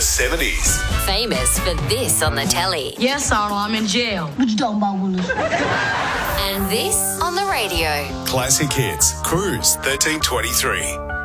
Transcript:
70s. Famous for this on the telly. Yes, Arnold, I'm in jail. What you talking about, Willis? And this on the radio. Classic Hits. Cruise 1323.